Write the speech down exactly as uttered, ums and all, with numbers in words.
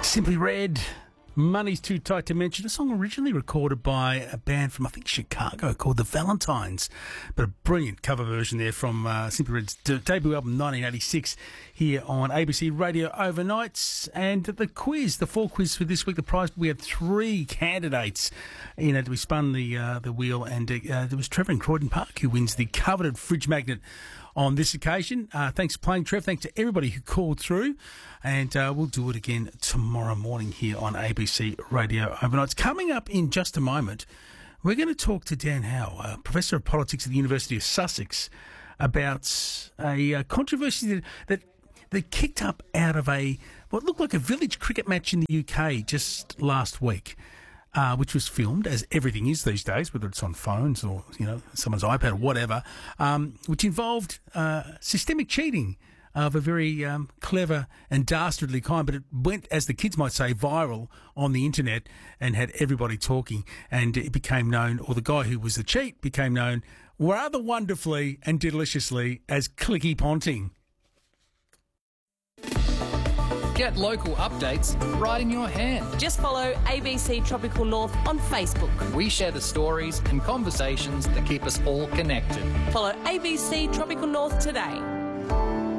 Simply Red, Money's Too Tight to Mention, a song originally recorded by a band from, I think, Chicago called The Valentines, but a brilliant cover version there from uh, Simply Red's de- debut album nineteen eighty-six here on A B C Radio Overnights. And the quiz, the fall quiz for this week, the prize, we had three candidates in it. We spun the uh, the wheel, and uh, there was Trevor in Croydon Park who wins the coveted fridge magnet on this occasion. Uh, thanks for playing, Trev. Thanks to everybody who called through. And uh, we'll do it again tomorrow morning here on A B C Radio Overnights. Coming up in just a moment, we're going to talk to Dan Howe, uh, Professor of Politics at the University of Sussex, about a uh, controversy that, that that kicked up out of a what looked like a village cricket match in the U K just last week. Uh, which was filmed, as everything is these days, whether it's on phones or, you know, someone's iPad or whatever, um, which involved uh, systemic cheating of a very um, clever and dastardly kind, but it went, as the kids might say, viral on the internet and had everybody talking, and it became known, or the guy who was the cheat became known rather wonderfully and deliciously as Clicky Ponting. Get local updates right in your hand. Just follow A B C Tropical North on Facebook. We share the stories and conversations that keep us all connected. Follow A B C Tropical North today.